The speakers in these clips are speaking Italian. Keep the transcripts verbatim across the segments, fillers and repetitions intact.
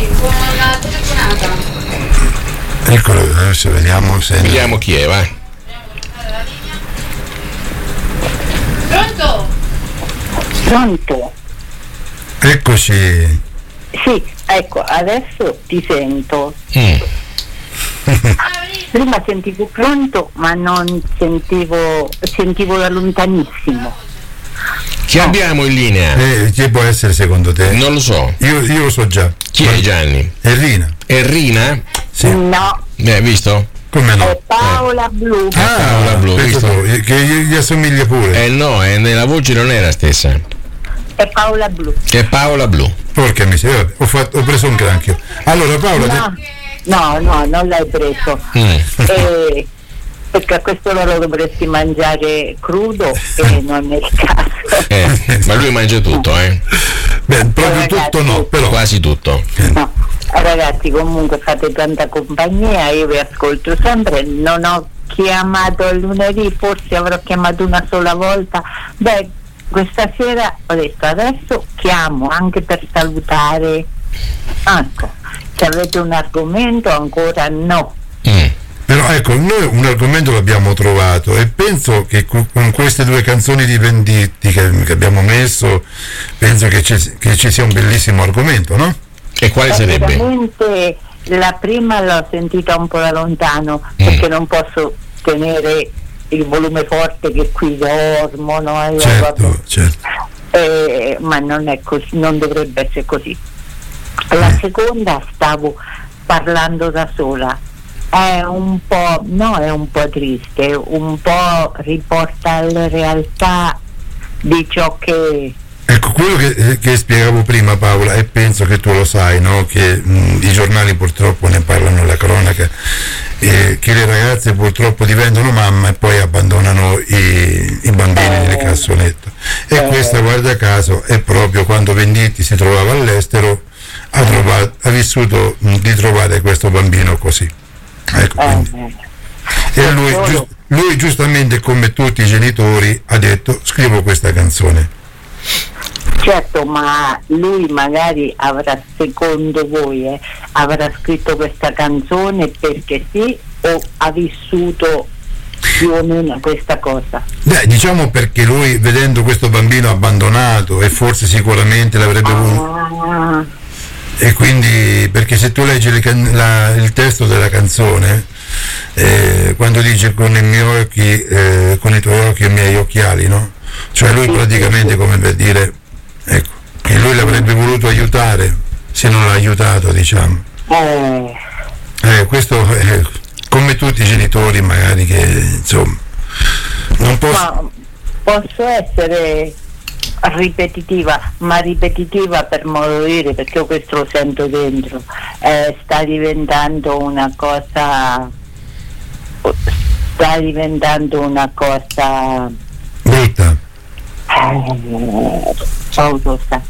con la telefonata. Eccolo, adesso vediamo se. Vediamo chi è, vai. Pronto? Pronto? Eccoci. Sì, ecco, adesso ti sento. Mm. Prima sentivo pronto, ma non sentivo, sentivo da lontanissimo. Chi abbiamo in linea? Eh, chi può essere secondo te? Non lo so. Io, io lo so già. Chi è Gianni? Enrina. Enrina? Sì. No, Eh, hai visto? Come no? è Paola Blu. Ah, Paola Blu, penso visto? tu, che gli, gli assomiglia pure. Eh no, eh, nella voce non è la stessa. È Paola Blu. Che è Paola Blu. Porca miseria, vabbè, ho, fatto, ho preso un granchio. Allora Paola, No, no, no, non l'hai preso. Mm. Eh, perché a quest'ora lo dovresti mangiare crudo e non è il caso. Eh, ma lui mangia tutto, eh? beh, proprio ragazzi, tutto no, però. Quasi tutto. No. Ragazzi, comunque fate tanta compagnia, io vi ascolto sempre, non ho chiamato il lunedì, forse avrò chiamato una sola volta. Beh, questa sera ho detto adesso chiamo anche per salutare. Ecco, se avete un argomento ancora no. Mm. Però ecco, noi un argomento l'abbiamo trovato e penso che con queste due canzoni di Venditti che, che abbiamo messo, penso che ci, che ci sia un bellissimo argomento, no? E quale sarebbe? Veramente la prima l'ho sentita un po' da lontano, Mm. perché non posso tenere il volume forte che qui dormo, no? Io Certo, guardo- certo. eh, ma non è così, non dovrebbe essere così. La seconda stavo parlando da sola, è un po', no, è un po' triste, un po' riporta alla realtà di ciò che. Ecco, quello che, che spiegavo prima Paola, e penso che tu lo sai, no? Che mh, i giornali purtroppo ne parlano, la cronaca, eh, che le ragazze purtroppo diventano mamma e poi abbandonano i, i bambini Eh. nelle cassonette. E Eh. questa, guarda caso, è proprio quando Venditti si trovava all'estero, ha, trovato, ha vissuto mh, di trovare questo bambino così. Ecco, eh, quindi. E lui, giu- lui giustamente, come tutti i genitori, ha detto: scrivo questa canzone. Certo, ma lui magari avrà, secondo voi, eh, avrà scritto questa canzone perché sì, o ha vissuto più o meno questa cosa? Beh, diciamo perché lui, vedendo questo bambino abbandonato, e forse sicuramente l'avrebbe voluto, Ah, e quindi, perché se tu leggi le can- la- il testo della canzone, eh, quando dice con i miei occhi, eh, con i tuoi occhi e i miei occhiali, no? Cioè lui praticamente, come per dire, ecco, che lui l'avrebbe voluto aiutare se non l'ha aiutato, diciamo. eh, Eh, questo è come tutti i genitori magari che, insomma, non posso. ma posso essere ripetitiva, ma ripetitiva per modo di dire, perché io questo lo sento dentro, eh, sta diventando una cosa sta diventando una cosa Brutta. eh, paurosa.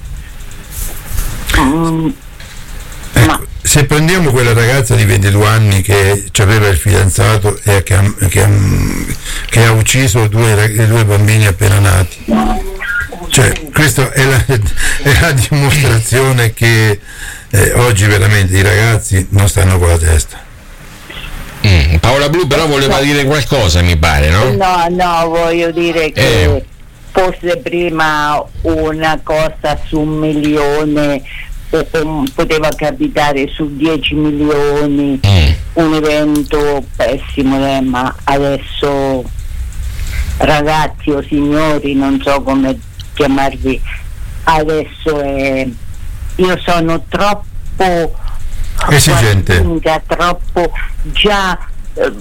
Mm, Ecco, ma se prendiamo quella ragazza di ventidue anni che aveva il fidanzato e che ha, che ha, che ha ucciso due, rag- due bambini appena nati, cioè questa è la, è la dimostrazione che eh, oggi veramente i ragazzi non stanno con la testa. Mm. Paola Blu però voleva dire qualcosa, mi pare, no? no, no, voglio dire che Eh. fosse prima una cosa su un milione, o- o poteva capitare su dieci milioni, Mm. un evento pessimo, eh, ma adesso ragazzi o signori, non so come chiamarvi, adesso è, io sono troppo Esigente. convinta, troppo già eh,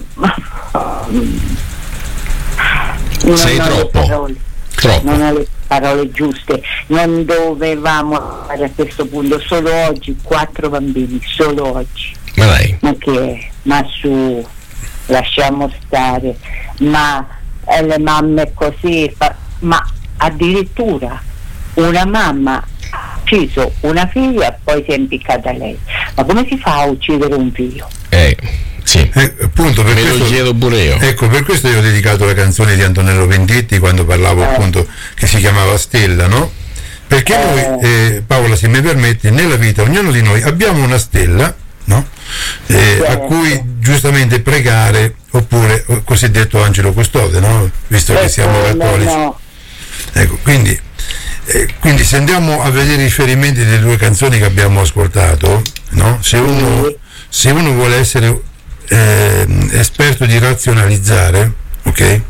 non Sei ho le troppo. parole, Troppo. non ho le parole giuste, non dovevamo arrivare a questo punto, solo oggi quattro bambini, solo oggi, Ma dai. ma che ma su, lasciamo stare, ma eh, le mamme così, fa- ma addirittura una mamma ha ucciso una figlia e poi si è impiccata lei, ma come si fa a uccidere un figlio? Eh, sì. Eh, appunto per Me lo questo, chiedo pure io. ecco, per questo io ho dedicato la canzone di Antonello Venditti quando parlavo Eh. appunto che si chiamava Stella, no? Perché noi, eh, Paola, se mi permetti, nella vita ognuno di noi abbiamo una stella, no? Eh, a cui giustamente pregare, oppure il cosiddetto angelo custode, no? Visto che siamo cattolici. No. Ecco, quindi, eh, quindi se andiamo a vedere i riferimenti delle due canzoni che abbiamo ascoltato, no? Se uno, se uno vuole essere eh, esperto di razionalizzare, ok?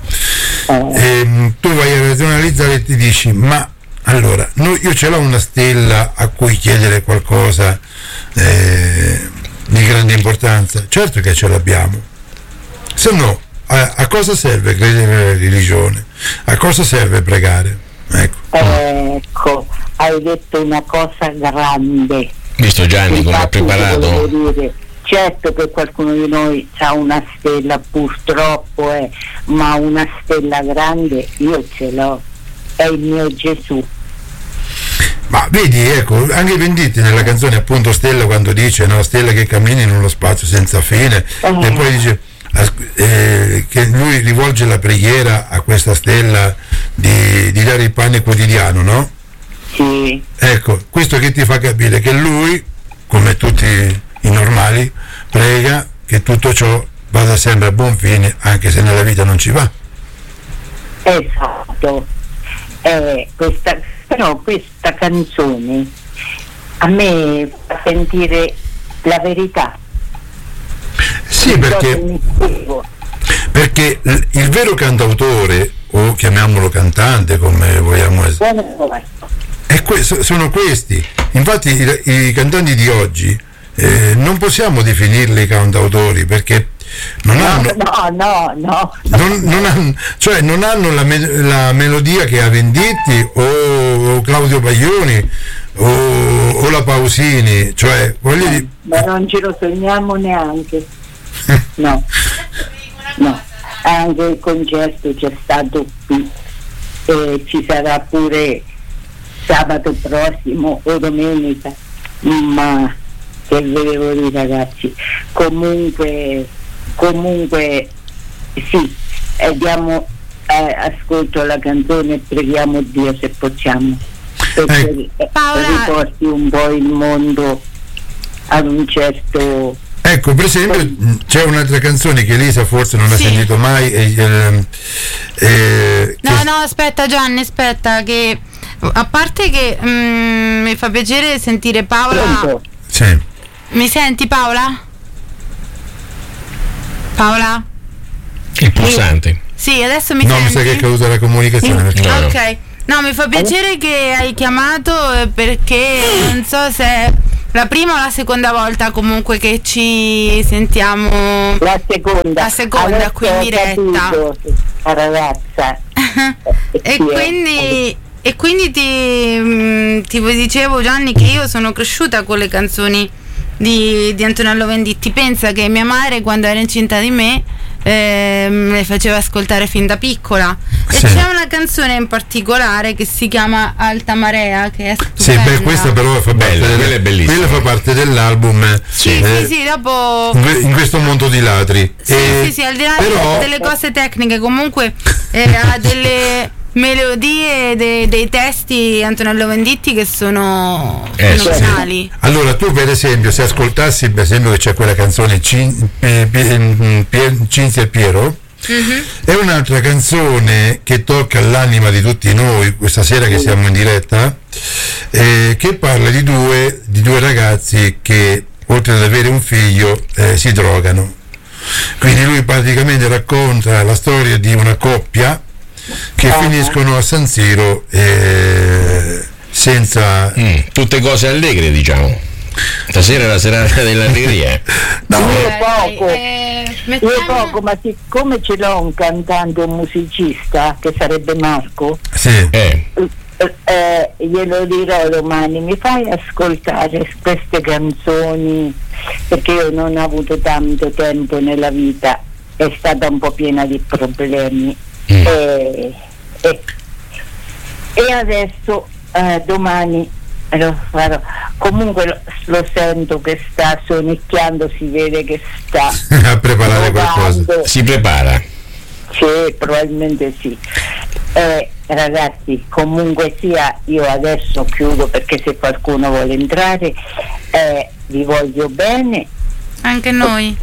Eh, tu vai a razionalizzare e ti dici, ma allora, no, io ce l'ho una stella a cui chiedere qualcosa eh, di grande importanza? Certo che ce l'abbiamo, se no a, a cosa serve credere nella religione? A cosa serve pregare? Ecco, ecco, hai detto una cosa grande. Visto Gianni come ha preparato? Dire, certo che qualcuno di noi ha una stella, purtroppo, eh, ma una stella grande io ce l'ho, è il mio Gesù. ma vedi, ecco, anche Venditti nella canzone appunto Stella, quando dice, no, stella che cammini in uno spazio senza fine, eh. e poi dice eh, che lui rivolge la preghiera a questa stella di, di dare il pane quotidiano, no? Sì. Ecco, questo che ti fa capire che lui, come tutti i normali, prega che tutto ciò vada sempre a buon fine, anche se nella vita non ci va. Esatto. Eh, questa, però questa canzone a me fa sentire la verità. Sì, perché, perché il, il vero cantautore, o chiamiamolo cantante come vogliamo essere, è que- sono questi. Infatti i, i cantanti di oggi eh, non possiamo definirli cantautori, perché non no, hanno, no, no, no. non, non hanno, cioè non hanno la, me- la melodia che ha Venditti o, o Claudio Baglioni o, o la Pausini, cioè voglio dire, ma non ce lo sogniamo neanche. No, no, anche il concerto c'è stato qui e ci sarà pure sabato prossimo o domenica, ma che vedevo di ragazzi, comunque comunque sì, eh, diamo eh, ascolto alla canzone e preghiamo Dio se possiamo, perché eh, riporti un po' il mondo ad un certo. ecco, per esempio c'è un'altra canzone che Elisa forse non ha Sì. sentito mai e, e, e, No, che- no, aspetta Gianni, aspetta, che a parte che mm, mi fa piacere sentire Paola. Pronto? sì. Mi senti Paola? Paola? Il pulsante. Sì, adesso mi no, mi senti? sa che è caduta la comunicazione, perché- No, no. Ok, no, mi fa piacere che hai chiamato eh, perché non so se è la prima o la seconda volta comunque che ci sentiamo. La seconda, La seconda, Adesso qui in ho diretta. capito, la ragazza. E Sì, quindi, e quindi ti, mh, ti dicevo Gianni che io sono cresciuta con le canzoni di, di Antonello Venditti. Pensa che mia madre quando era incinta di me eh, me le faceva ascoltare fin da piccola e Sì. c'è una canzone in particolare che si chiama Alta Marea, che è sì, stupenda. beh, questa però fa parte, Bella, del- quella è bellissima. quella fa parte dell'album Sì, eh, sì, sì, dopo in que- in questo mondo di ladri. sì, E- sì, sì, al di là però, delle cose tecniche comunque eh, ha delle melodie, dei, dei testi Antonello Venditti che sono Eh, sì. fenomenali. allora tu per esempio se ascoltassi, per esempio, che c'è quella canzone Cin- Pie- Pie- Pie- Cinzia e Piero, Mhm. è un'altra canzone che tocca l'anima di tutti noi questa sera che siamo in diretta, eh, che parla di due, di due ragazzi che oltre ad avere un figlio eh, si drogano. Quindi lui praticamente racconta la storia di una coppia che finiscono a San Siro eh, senza Mm, tutte cose allegre, diciamo. Stasera è la serata dell'allegria. no, Io Ok, poco, eh, io mettiamo- poco, ma siccome ce l'ho un cantante, un musicista che sarebbe Marco, sì. Eh, eh, eh, glielo dirò domani, mi fai ascoltare queste canzoni, perché io non ho avuto tanto tempo nella vita, è stata un po' piena di problemi. Mm. E, e- e adesso eh, domani lo farò. Comunque lo, lo sento che sta sonicchiando, si vede che sta a preparare qualcosa. provando. si prepara. Sì, probabilmente sì. Eh, ragazzi, comunque sia, io adesso chiudo perché se qualcuno vuole entrare, eh, vi voglio bene. Anche noi.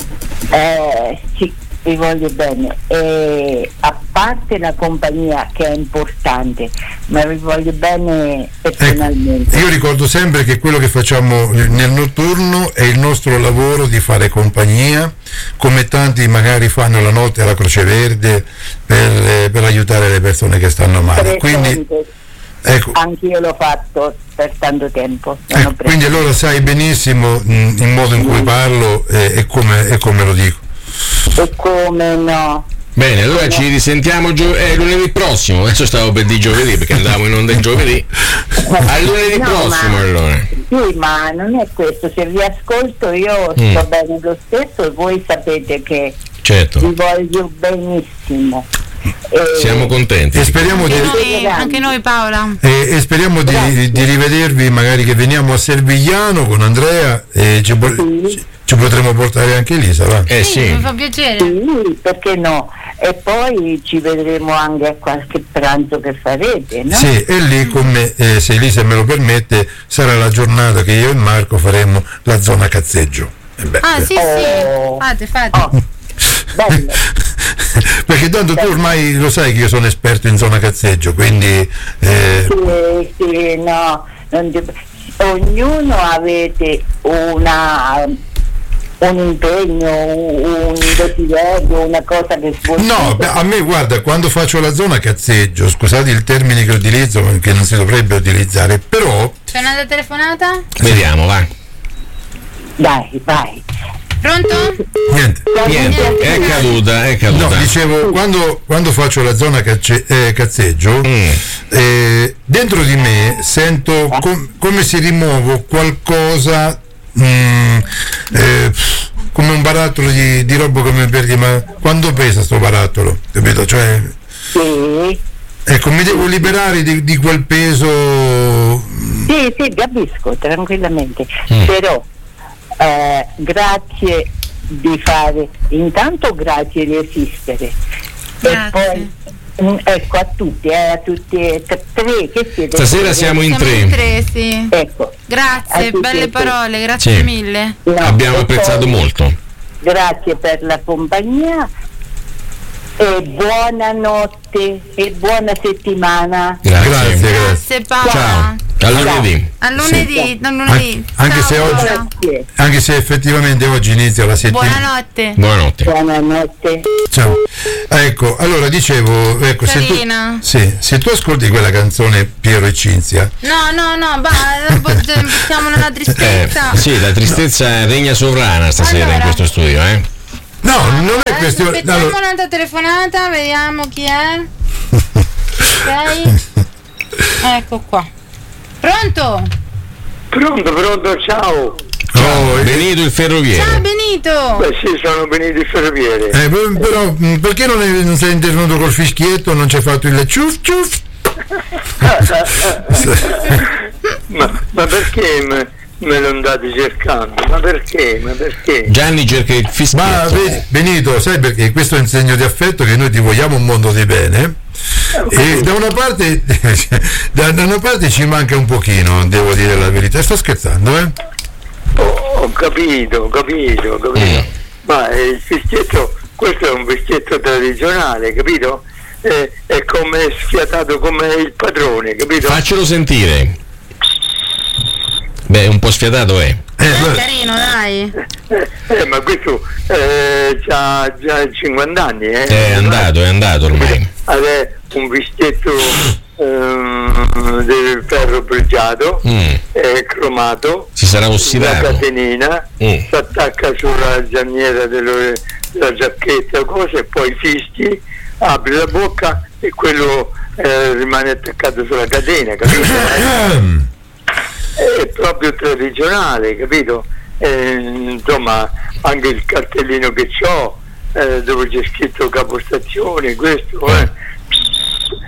Eh, sì, vi voglio bene. Eh, a parte la compagnia che è importante, ma vi voglio bene personalmente. Ecco, io ricordo sempre che quello che facciamo nel notturno è il nostro lavoro di fare compagnia, come tanti magari fanno la notte alla Croce Verde per, per aiutare le persone che stanno male. Quindi, ecco, anch'io l'ho fatto per tanto tempo. Ecco, quindi allora sai benissimo mh, il modo in cui parlo e, e, come, e come lo dico. E come no. Bene, allora ci risentiamo gio- eh, lunedì prossimo. Adesso stavo per di giovedì perché andavamo in onda il giovedì. A lunedì no, prossimo ma, allora. Sì, ma non è questo. Se vi ascolto io Mm. sto bene lo stesso e voi sapete che Certo. vi voglio benissimo. E Siamo contenti. E speriamo di, Anche noi, anche noi, Paola. e, e speriamo di, di rivedervi, magari che veniamo a Servigliano con Andrea e ci, po- ci, ci potremo portare anche Elisa, va? Eh Sì, sì. mi fa piacere. Sì, perché no? E poi ci vedremo anche a qualche pranzo che farete, no? Sì, e lì come eh, se Elisa me lo permette sarà la giornata che io e Marco faremo la zona cazzeggio. E beh, Ah, sì, Oh. sì. Fate, fate. Oh, bello. perché tanto tu ormai lo sai che io sono esperto in zona cazzeggio, quindi eh, Sì, sì, no, non ti- ognuno avete una, un impegno, un desiderio, una cosa che vuole. no, beh, a me guarda, quando faccio la zona cazzeggio, scusate il termine che utilizzo, che non si dovrebbe utilizzare, però C'è una telefonata? Vediamo, va. Dai, vai. Pronto? niente. Niente, è caduta, è No, caduta. dicevo, quando, quando faccio la zona cacce- eh, cazzeggio, Mm. eh, dentro di me sento com- come se rimuovo qualcosa, mm, eh, come un barattolo di, di roba come per dire, ma quanto pesa sto barattolo? Capito? Cioè, Sì, ecco, mi devo liberare di, di quel peso. sì, sì, capisco tranquillamente, Mm. però eh, grazie di fare, intanto grazie di esistere. Grazie. E poi mm, ecco a tutti, eh, a tutti e tre, tre che siete. Stasera Tre? siamo in Siamo tre. in tre, sì. Ecco. Grazie, A tutti belle e tre. parole, grazie Sì. mille. No, Abbiamo e apprezzato poi molto. Grazie per la compagnia e buonanotte e buona settimana. Grazie. Grazie, grazie. Grazie Paola. Ciao. A lunedì. A lunedì, a lunedì. An- anche Ciao, se oggi- Paola. Grazie. Anche se effettivamente oggi inizia la settimana. Buonanotte. Buonanotte. Buonanotte. Ciao. Ecco, allora dicevo, ecco, se tu, Carina. sì, se tu ascolti quella canzone Piero e Cinzia, No, no, no, bah, dopo siamo nella tristezza. Eh, sì, la tristezza regna sovrana stasera in Allora. questo studio, eh? no, non è Adesso questione. aspettiamo allora- un'altra telefonata, vediamo chi è. Ok. Ecco qua. Pronto? Pronto, pronto, ciao. Oh, eh, Benito il ferroviere. Ciao Benito. Beh sì, sono Benito il ferroviere. eh, però, però, mh, perché non, è, non sei intervenuto col fischietto, non ci hai fatto il ciuf ciuf? ma, ma perché me, me lo andate cercando? Ma perché? Ma perché? Gianni cerca il Ma fischietto. vedi, Benito, sai perché questo è un segno di affetto, che noi ti vogliamo un mondo di bene. E da una parte da, da una parte ci manca un pochino, devo dire la verità. Sto scherzando, eh? Ho, ho capito, ho capito, ho capito. Mm. Ma eh, il fischietto, questo è un fischietto tradizionale, capito? Eh, è come sfiatato come il padrone, capito? Faccelo sentire. Beh, un po' sfiatato è. Eh, È allora- carino, dai. Eh, eh, ma questo eh, ha già cinquanta anni, eh? È andato, è andato ormai. Aveva un fischietto ehm, del ferro pregiato, Mm. eh, cromato, Si sarà una ossidato. catenina, Mm. si attacca sulla gianniera dello- della giacchetta, cose, e poi fischi, apri la bocca e quello eh, rimane attaccato sulla catena, capito? È proprio tradizionale, capito? Eh, insomma, anche il cartellino che ho, eh, dove c'è scritto capostazione, questo, eh.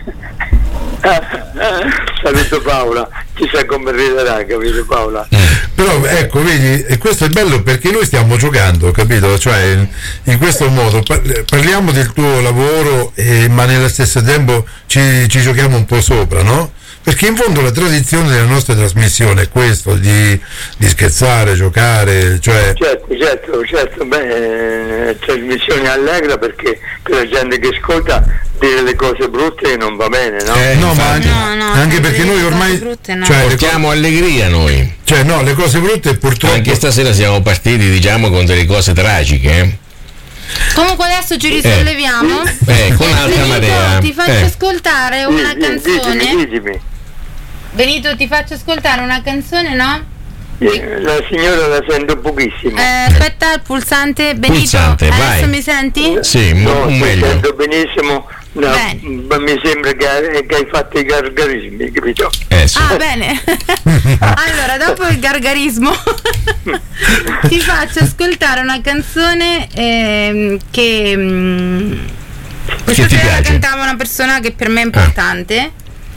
Saluto Paola, chissà come riderà, capito Paola? però ecco, vedi, e questo è bello perché noi stiamo giocando, capito? Cioè in, in questo modo par- parliamo del tuo lavoro, eh, ma nello stesso tempo ci, ci giochiamo un po' sopra, no? Perché in fondo la tradizione della nostra trasmissione è questo, di, di scherzare, giocare, cioè... Certo, certo, certo, beh, eh, trasmissione allegra perché per la gente che ascolta dire le cose brutte non va bene, no? Eh, no, ma anche, No, no, anche perché le noi cose ormai... brutte no. Cioè, le co- Portiamo allegria noi. cioè no, le cose brutte purtroppo... Anche stasera siamo partiti, diciamo, con delle cose tragiche. Eh? Comunque adesso ci risolleviamo. Eh, con un'altra Benito, marea. ti faccio Eh. ascoltare una Ditemi, canzone. ditemi, ditemi. Benito, ti faccio ascoltare una canzone, no? Eh, La signora la sento pochissimo. Eh, aspetta il pulsante. Benito, Pulsante, adesso vai. mi senti? Sì, mo- No, ti meglio. sento benissimo, no, Bene. ma mi sembra che, che hai fatto i gargarismi, capito? Eh, sì. Ah, bene. Allora, dopo il gargarismo ti faccio ascoltare una canzone ehm, che mm, questa Che ti sera piace? cantava una persona che per me è importante.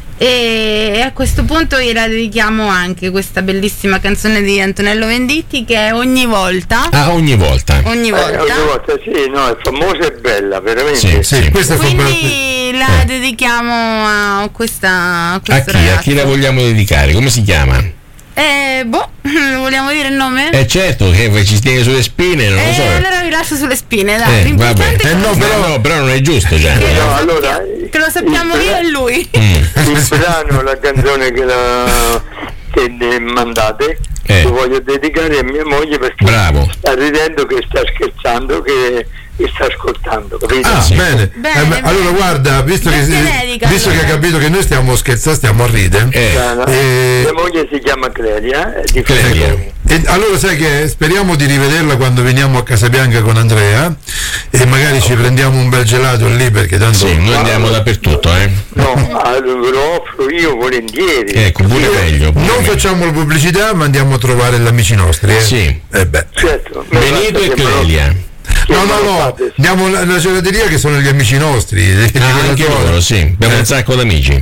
E a questo punto gliela dedichiamo anche questa bellissima canzone di Antonello Venditti che è Ogni volta. Ah, ogni volta. Ogni Eh, volta. ogni volta sì, no, è famosa e bella, veramente. Sì, Sì, sì. questa è proprio... Quindi la Eh. dedichiamo a questa a A questo chi? A ragazzo. chi la vogliamo dedicare? Come si chiama? Eh, boh, vogliamo dire il nome? Eh certo che ci tiene sulle spine, non lo so. Eh, allora vi lascio sulle spine, dai. Eh, L'importante vabbè. è che Eh, no, lo però- No, però non è giusto, già. Che lo No, sappia- allora, che lo sappiamo il- io e lui. Mm. Il brano, la canzone che, la, che ne mandate, Eh. lo voglio dedicare a mia moglie perché Bravo. sta ridendo che sta scherzando, che, che sta ascoltando, capito? Ah, sì. bene. Bene, Eh, beh, bene. allora guarda, visto, che, Perché dedica, visto che allora? ha capito che noi stiamo scherzando, stiamo a ridere. Eh, No, no. Eh, Mia moglie si chiama Clelia, è di Clelia. Fregoni. E allora sai che speriamo di rivederla quando veniamo a Casabianca con Andrea e magari ci prendiamo un bel gelato lì perché tanto... sì, noi andiamo dappertutto, eh. No, ah, lo lo offro io volentieri. Ecco, pure meglio. pure Non meglio. facciamo la pubblicità, ma andiamo a trovare gli amici nostri. Eh? Sì. Eh beh. Certo. Benito e Clelia. No, no, no, andiamo alla alla gelateria che sono gli amici nostri. di- di Ah, quella anche zona. loro, sì. Abbiamo un sacco d'amici.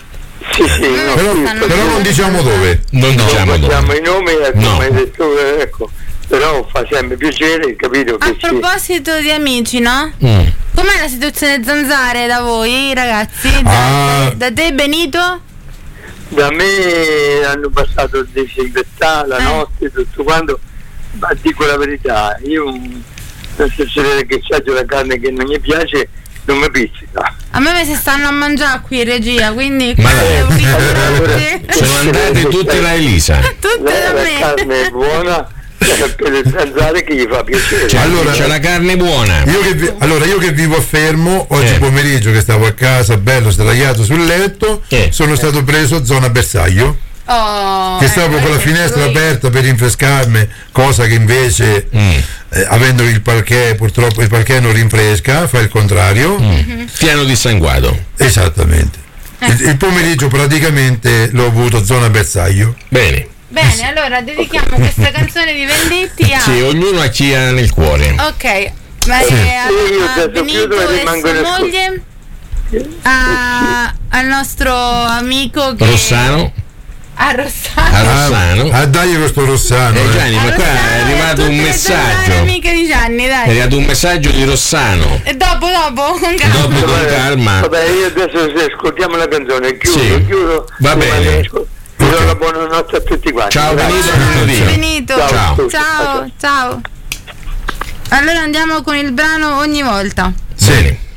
Sì, sì, no, Però, sì, stanno- però non diciamo dove. Non non diciamo facciamo dove. i nomi, ecco, No. come hai detto, ecco. Però fa sempre piacere, capito? A Che ci... proposito di amici, no? Mm. Com'è la situazione zanzare da voi, ragazzi? Da, Ah. da te, Benito? Da me hanno passato a disinfettare la Eh. notte, tutto quanto, ma dico la verità, io se succede che c'è la carne che non mi piace, non mi pizzica. A me mi si stanno a mangiare qui in regia, quindi Ma qua dai. devo dire Allora, tutte- Sono andate tutte da Elisa. tutte La, da la me. carne è buona, per le zanzare che gli fa piacere. Cioè, Allora- c'è la carne buona. Io che vi- allora io che vivo a Fermo, oggi Eh. pomeriggio che stavo a casa bello sdraiato sul letto, Eh. sono stato preso zona bersaglio, Oh, che stavo eh, con la questo finestra lui- aperta per rinfrescarmi, cosa che invece Mm. eh, avendo il parquet, purtroppo il parquet non rinfresca, fa il contrario. Mm. Piano dissanguato. Esattamente. Il, il pomeriggio praticamente l'ho avuto zona bersaglio. Bene. Bene, allora dedichiamo questa canzone di Venditti a... Sì, ognuno a chi ha nel cuore. Ok, ma Sì. eh, a, Io a adesso Benito chiudo e e rimango sua in ascolto. moglie, a- al nostro amico che... Rossano. A Rossano. A Rossano. Ah, dai questo Rossano. Eh, eh. Gianni, ma A qua Rossano è e a arrivato un tutte le zanzare messaggio. amiche di Gianni, È dai. arrivato un messaggio di Rossano. E dopo, dopo, con calma. Dopo con Vabbè, calma. Vabbè, io adesso se ascoltiamo la canzone, chiudo, Sì. chiudo. Va rimane bene. in ascolto. Vi do la buonanotte a tutti quanti. Ciao, Grazie. Benito, a lunedì. Benito. Ciao. Ciao, ciao. Allora andiamo con il brano Ogni volta. Sì. Bene.